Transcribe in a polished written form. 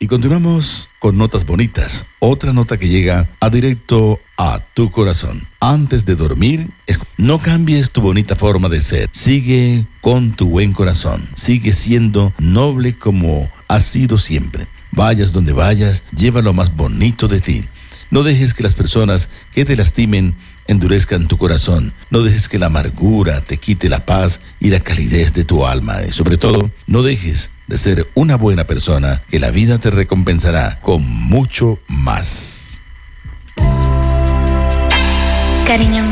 continuamos con notas bonitas. Otra nota que llega a directo a tu corazón. Antes de dormir, no cambies tu bonita forma de ser. Sigue con tu buen corazón. Sigue siendo noble como has sido siempre. Vayas donde vayas, lleva lo más bonito de ti. No dejes que las personas que te lastimen endurezcan tu corazón. No dejes que la amargura te quite la paz y la calidez de tu alma. Y sobre todo, no dejes de ser una buena persona, que la vida te recompensará con mucho más. Cariño mío.